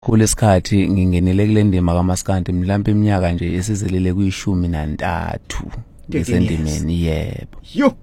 Kulesikhathi ngingenele kule ndima kaMaskandi mhlawumbe iminyaka nje esizelele kuyi13 ngesendimeni yebo. Yo.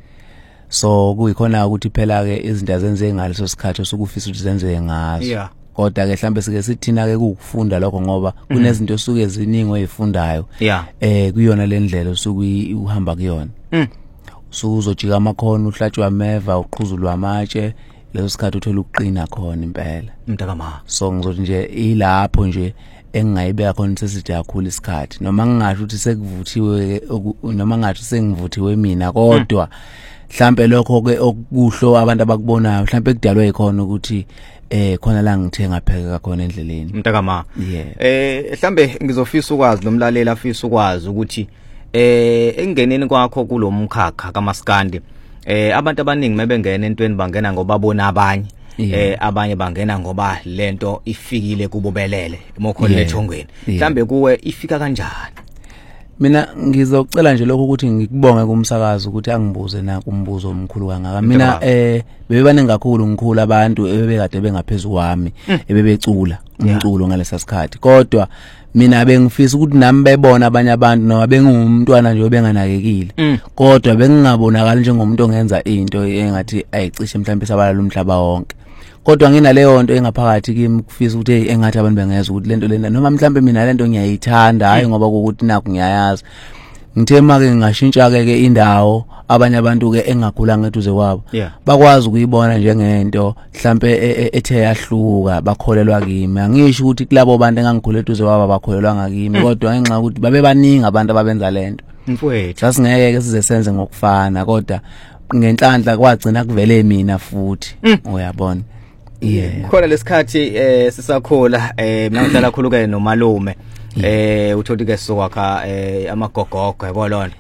So kuyikhona ukuthi phela ke izinto azenze ngaleso sikhathi sokufisa ukuthi zenze ngazo. Yeah. Kodwa ke mhlambe sike sithina ke ukufunda lokho ngoba kunezinto esuke ziningi oyifundayo. Yeah. Kuyona le ndlela osuke uhamba kuyona. Uzojika amakhono uhlatshwa ameva uqhuzulwa amatshe leso sikhathi uthola ukuqina khona impela. Mntakama. So ngizothi nje ilapho nje engingayibeka khona sesithi kakhulu isikhathi noma ngingasho ukuthi sekuvuthiwe noma ngathi sengivuthiwe mina kodwa mhlambe lokho ke okuhlo abantu abakubonayo mhlambe kudalwe ikhona ukuthi khona la ngithenga pheka khona endleleni. Mntakama. Yeah. Mhlambe ngizofisa ukwazi nomlaleli afisa ukwazi ukuthi engeneni kwakho kulomkhakha kaMaskandi abantu abaningi mebengena entweni bangena ngoba bona abanye abanye bangena ngoba lento ifikile kubobelele emokhona lethongweni mhlambe kuwe ifika kanjani? Mina ngizocela nje lokho ukuthi ngikubonge kumsakazo ukuthi angibuze na kumbuzo omkhulu kangaka. Mina bebebaningi kakhulu ngikhulu abantu ebebekade bengaphezulu kwami ebebecula umculo ngalesa sikhathi kodwa mina bengifisa ukuthi nami bebona abanye abantu noma bengumntwana nje obenganakekile kodwa bengingabonakala njengomuntu ongenza into engathi ayicishe mhlawumbe sabala lumhlaba wonke kodwa nginaleyo nto engaphakathi kimi kufisa ukuthi engathi abantu bengeza ukuthi lento lena noma mhlawumbe mina lento ngiyayithanda hayi ngoba ukuthi nakho ngiyayazi ngithema ke ngashintsha ke indawo abanye abantu ke engakhula ngeduze kwabo bakwazi ukuyibona njengento mhlambe ethe yahluka bakholelwa kimi angisho ukuthi kulabo bantu engangikhule eduze kwabo bakholelwa ngakimi kodwa ngenxa ukuthi babe baningi abantu ababenza lento mfowethu sasingeke ke size senze ngokufana kodwa ngenhlanhla kwagcina kuvele mina futhi uyabona. Yeah. Khona lesikhathi sisakhola mina ngidala kakhulu ke nomalume utholi ke sokwakha amagogogo yabo lona.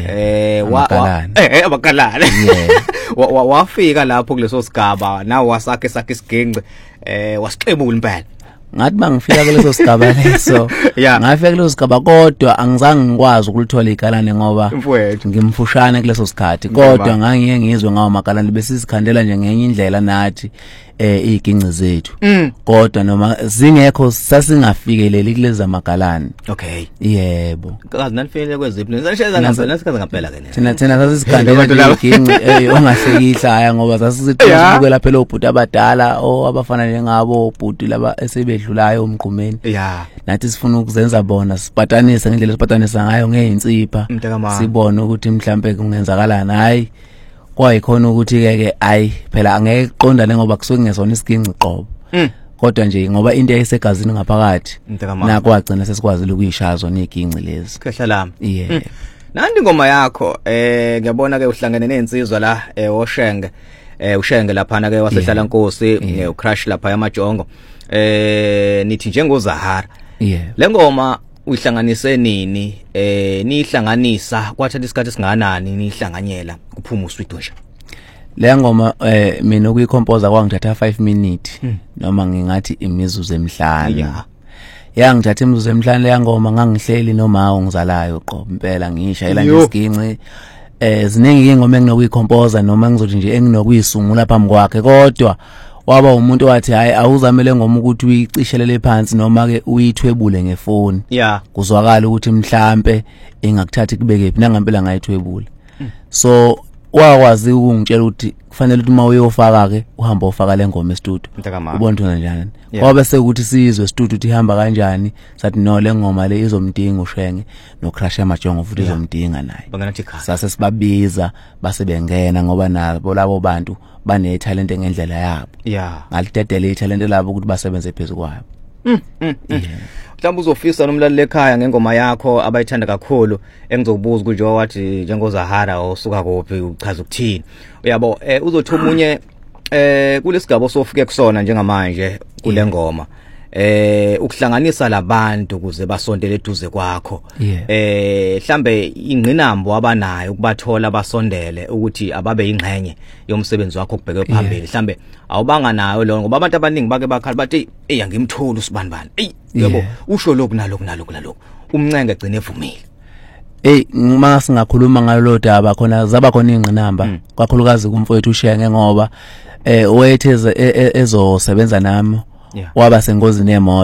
Abakalana. Wafika lapho kuleso sigaba nawe wasakhe isigingqe wasixebula impela. Ngathi bangifika kuleso sigaba leso ngafika kuleso sigaba kodwa angizange ngikwazi ukulithola igalane ngoba ngimfushane kuleso sikhathi kodwa ngangiye ngizwe ngawo magalane besisikhandela nje ngenye indlela nathi iginci zethu kodwa noma zingekho sasingafikeleli kuleza magalane. Okay. Yebo. Kazi nanifikele kweziphi nisasheza ngampela ngampela ke thina sasisikhandela iginci ongahlekihla haya ngoba sasisibukela phela obhuti abadala abafana njengabo obhuti laba esebedlulayo umgqumeni. Yeah. Nathi sifuna ukuzenza bona sipatanisa ngendlela sipatanisa ngayo ngeinsipha sibone ukuthi mhlambe kungenzakalana hayi kwayikhona ukuthi ke ayi phela angeke kuqondane ngoba kusuke ngesona isiginci qobo kodwa nje ngoba into eyisegazini ngaphakathi nakwagcina sesikwazile ukuyishaya zona iginci lezi. Khehla lami. Yeah. Nandi ngoma yakho ngiyabona ke uhlangene nensizwa la oShenge uShenge lapha ke wasehlala Nkosi uCrush lapha yamajongo nithi njengoZahara. Yeah. Le ngoma uyihlanganise nini nihlanganisa kwathatha isikhathi singanani nihlanganyela kuphuma uswito nje? Le ngoma mina ukuyicomposer kwangithatha 5 minutes noma ngingathi imizuzu emihlanu. Ngithatha imizuzu emihlanu le ngoma ngangihleli noma ongizalayo qobo impela ngishayela nje isiginci ziningi ingoma enginokuyicomposer noma ngizothi nje enginokuyisungula phambi kwakhe kodwa waba umuntu wathi hayi awuzamele ngoma ukuthi uyicishelele phansi noma ke uyithwebule ngefoni. Kuzwakala ukuthi mhlambe engakuthathi kubeke phi nangempela ngayithwebula. So wakwazi ukungitshela ukuthi kufanele ukuthi uma uyofaka ke uhamba ufaka le ngoma e-studio. Ubona thona njani? Ngoba sekuthi sizwe e-studio ukuthi ihamba kanjani sathi no le ngoma le izomdinga uShenge noCrush yamajongo futhi izomdinga naye. Sase sibabiza base bengena ngoba nabo labo bantu bane talent ngendlela yabo. Ngalitedele italent labo ukuthi basebenze phezulu kwayo. Mhlawumbe uzofisa nomlaleli ekhaya ngengoma yakho abayithanda kakhulu engizokubuza ukuthi wathi njengoZahara osuka kuphi uchaza ukuthini uyabo uzothi umunye kulesigaba osofike kusona njengamanje kule ngoma ukuhlanganisa labantu kuze basondele eduze kwakho mhlambe ingqinambo abanayo ukubathola basondele ukuthi ababe ingxenye yomsebenzi wakho kubhekwe phambili mhlambe awubanga nayo lo ngoba abantu abaningi bake bakhala bathi ngimthola usibanibani yebo usho lokhu nalokhu umncenge egcine evumile. Uma singakhuluma ngalo daba khona zaba khona ingqinamba kakhulukazi kumfowethu uShenge ngoba wethe ezosebenza nami Yeah. waba sengozini yemoto